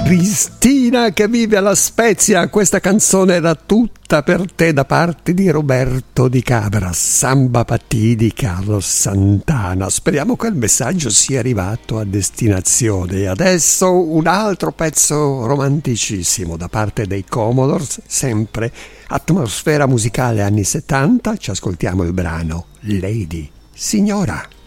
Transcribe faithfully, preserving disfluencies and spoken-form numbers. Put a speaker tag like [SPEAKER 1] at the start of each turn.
[SPEAKER 1] Cristina che vive alla Spezia, questa canzone era tutta per te da parte di Roberto Di Cabra, Samba Patì di Carlos Santana. Speriamo che il messaggio sia arrivato a destinazione. Adesso un altro pezzo romanticissimo da parte dei Commodores, sempre atmosfera musicale anni settanta. Ci ascoltiamo il brano Lady, signora.